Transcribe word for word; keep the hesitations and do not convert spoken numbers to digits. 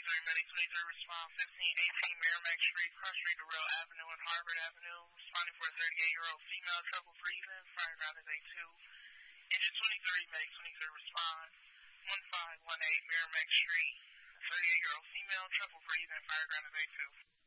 twenty-three, Medic twenty-three, respond fifteen eighteen Merrimack Street, cross Street, Durrell Avenue, and Harvard Avenue. Responding for a thirty-eight-year-old female, trouble breathing, fire ground is A two. Engine twenty-three, Medic twenty-three, respond one five one eight Merrimack Street, thirty-eight-year-old female, trouble breathing, fire ground is A two.